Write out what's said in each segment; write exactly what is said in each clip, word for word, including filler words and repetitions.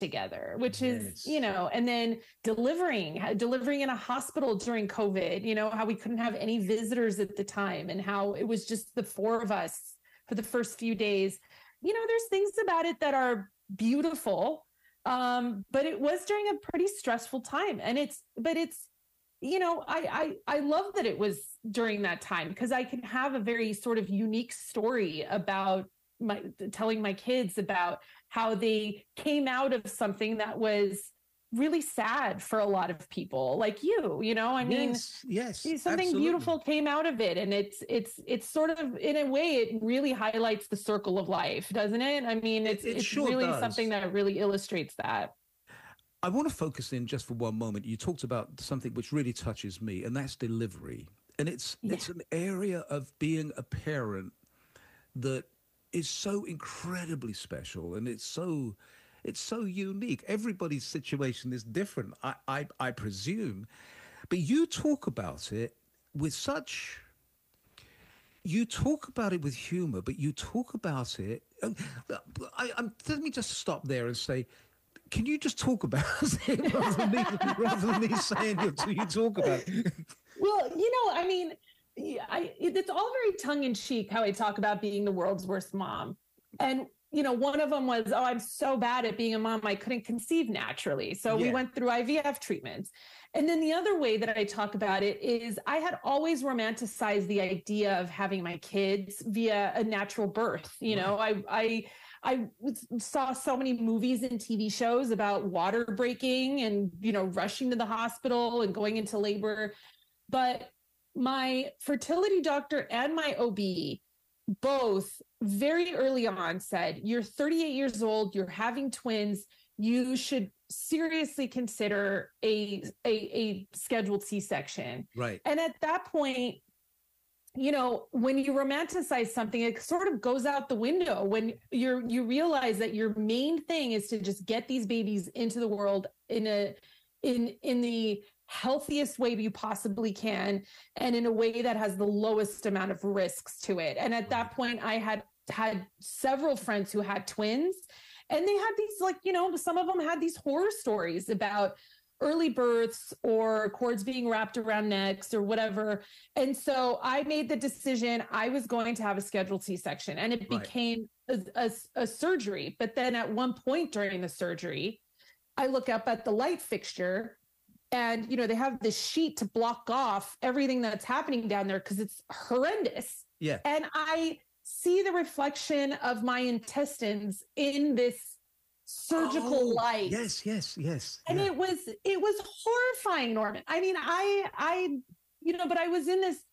together, which Yes. is, you know, and then delivering, delivering in a hospital during COVID, you know, how we couldn't have any visitors at the time and how it was just the four of us for the first few days. You know, there's things about it that are beautiful. Um, but it was during a pretty stressful time. And it's, but it's, you know, I, I, I love that it was during that time because I can have a very sort of unique story about my telling my kids about how they came out of something that was really sad for a lot of people like you, you know, I mean, yes, yes, something absolutely. beautiful came out of it. And it's, it's, it's sort of, in a way, it really highlights the circle of life, doesn't it? I mean, it's, It- it it's sure really does. something that really illustrates that. I want to focus in just for one moment. You talked about something which really touches me, and that's delivery. And it's Yeah. it's an area of being a parent that is so incredibly special, and it's so it's so unique. Everybody's situation is different, I I, I presume, but you talk about it with such. You talk about it with humor, but you talk about it. I, I'm, let me just stop there and say, can you just talk about it rather than me, rather than me saying you, you talk about it? Well, you know, I mean, I, it's all very tongue in cheek how I talk about being the world's worst mom. And, you know, one of them was, oh, I'm so bad at being a mom, I couldn't conceive naturally. So Yeah. we went through I V F treatments. And then the other way that I talk about it is I had always romanticized the idea of having my kids via a natural birth. You know, I, I, I saw so many movies and T V shows about water breaking and, you know, rushing to the hospital and going into labor. But my fertility doctor and my O B both very early on said, you're thirty-eight years old, you're having twins, you should seriously consider a, a, a scheduled C-section. Right. And at that point, you know, when you romanticize something, it sort of goes out the window when you're, you realize that your main thing is to just get these babies into the world in a, in, in the healthiest way you possibly can. And in a way that has the lowest amount of risks to it. And at that point, I had had several friends who had twins and they had these, like, you know, some of them had these horror stories about early births or cords being wrapped around necks or whatever. And so I made the decision I was going to have a scheduled C-section, and it Right. became a, a, a surgery. But then at one point during the surgery, I look up at the light fixture and, you know, they have this sheet to block off everything that's happening down there because it's horrendous. Yeah. And I see the reflection of my intestines in this surgical Oh, light. Yes, yes, yes. And yeah. it was, it was horrifying, Norman. I mean, I, I, you know, but I was in this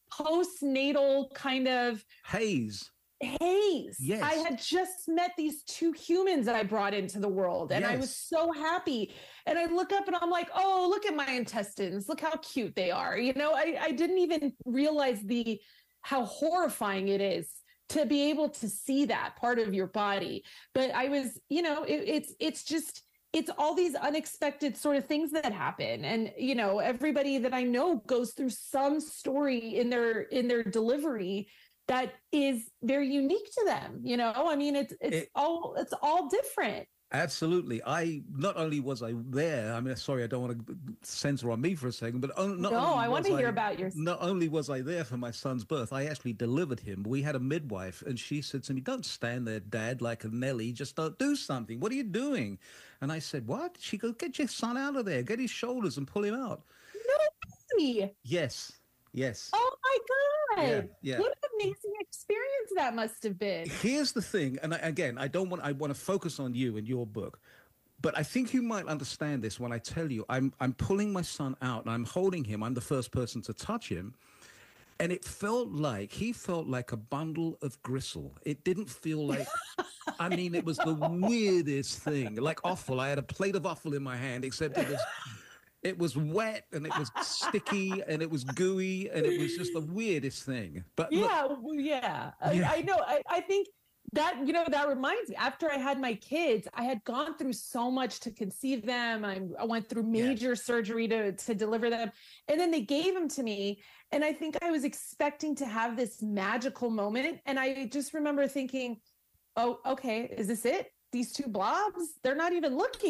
postnatal kind of Haze. haze. Yes. I had just met these two humans that I brought into the world, and I was Yes. so happy. And I look up and I'm like, oh, look at my intestines. Look how cute they are. You know, I, I didn't even realize the how horrifying it is to be able to see that part of your body. But I was, you know, it, it's it's just it's all these unexpected sort of things that happen. And, you know, everybody that I know goes through some story in their in their delivery that is very unique to them. You know, I mean, it's it's It- all it's all different. Absolutely. I not only was I there. I mean, sorry, I don't want to censor on me for a second, but on, not No, only I want was to hear about your- Not only was I there for my son's birth, I actually delivered him. We had a midwife, and she said to me, "Don't stand there, Dad, like a Nelly. Just don't do something. What are you doing?" And I said, "What?" She goes, "Get your son out of there. Get his shoulders and pull him out." No way. Yes. Yes. Oh my God. Yeah, yeah. What an amazing experience that must have been. Here's the thing, and I, again, I don't want I want to focus on you and your book, but I think you might understand this when I tell you I'm I'm pulling my son out and I'm holding him. I'm the first person to touch him, and it felt like he felt like a bundle of gristle. It didn't feel like. I mean, it was the weirdest thing, like offal. I had a plate of offal in my hand, except it was. It was wet and it was sticky and it was gooey and it was just the weirdest thing. But look, Yeah, well, yeah. Yeah. I, I know. I, I think that, you know, that reminds me, after I had my kids, I had gone through so much to conceive them. I, I went through major surgery to, to deliver them. And then they gave them to me. And I think I was expecting to have this magical moment. And I just remember thinking, oh, okay, is this it? these two blobs, they're not even looking